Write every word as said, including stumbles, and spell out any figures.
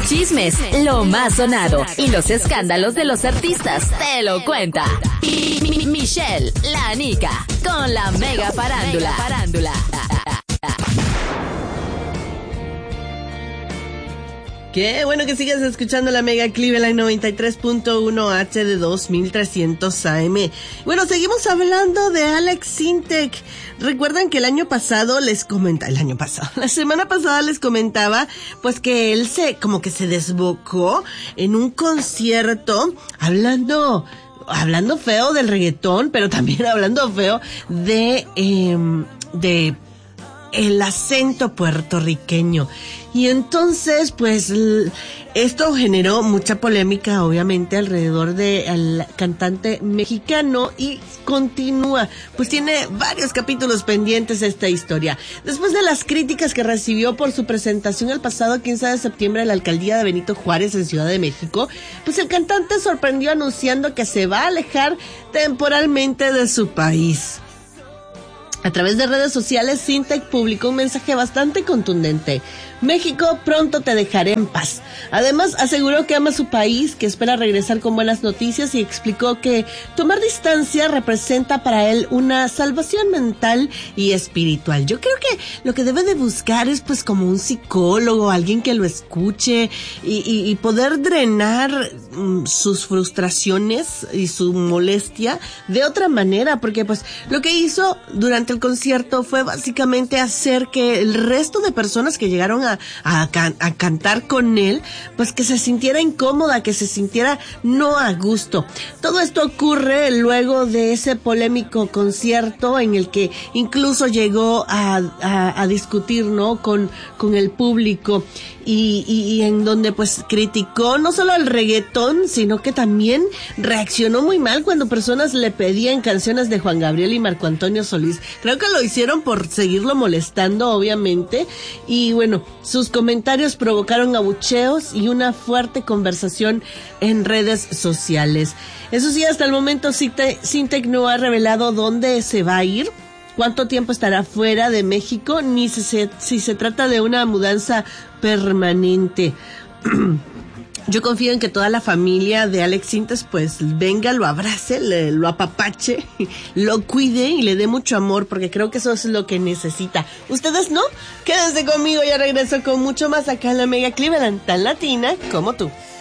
chismes, lo más sonado y los escándalos de los artistas te lo cuenta Mi- Mi- Michelle, la Nica, con la mega farándula. farándula. Qué bueno que sigas escuchando la Mega Cleveland noventa y tres punto uno H de dos mil trescientos A M. Bueno, seguimos hablando de Alex Sintek. Recuerdan que el año pasado les comentaba, el año pasado, la semana pasada les comentaba, pues que él se, como que se desbocó en un concierto hablando, hablando feo del reggaetón, pero también hablando feo de, eh, de el acento puertorriqueño. Y entonces, pues, esto generó mucha polémica, obviamente, alrededor del cantante mexicano y continúa. Pues tiene varios capítulos pendientes esta historia. Después de las críticas que recibió por su presentación el pasado quince de septiembre en la alcaldía de Benito Juárez en Ciudad de México, pues el cantante sorprendió anunciando que se va a alejar temporalmente de su país. A través de redes sociales, Sintek publicó un mensaje bastante contundente. México, pronto te dejaré en paz. Además, aseguró que ama su país, que espera regresar con buenas noticias y explicó que tomar distancia representa para él una salvación mental y espiritual. Yo creo que lo que debe de buscar es pues como un psicólogo, alguien que lo escuche y, y, y poder drenar um, sus frustraciones y su molestia de otra manera, porque pues lo que hizo durante el concierto fue básicamente hacer que el resto de personas que llegaron a, a, can, a cantar con él, pues que se sintiera incómoda, que se sintiera no a gusto. Todo esto ocurre luego de ese polémico concierto en el que incluso llegó a, a, a discutir, ¿no? Con, con el público y, y, y en donde pues criticó no solo el reggaetón, sino que también reaccionó muy mal cuando personas le pedían canciones de Juan Gabriel y Marco Antonio Solís. Creo que lo hicieron por seguirlo molestando, obviamente, y bueno, sus comentarios provocaron abucheos y una fuerte conversación en redes sociales. Eso sí, hasta el momento Sintek no ha revelado dónde se va a ir, cuánto tiempo estará fuera de México, ni si se, si se trata de una mudanza permanente. Yo confío en que toda la familia de Alex Sintek pues venga, lo abrace, le, lo apapache, lo cuide y le dé mucho amor, porque creo que eso es lo que necesita. ¿Ustedes no? Quédense conmigo, ya regreso con mucho más acá en la Mega Cleveland, tan latina como tú.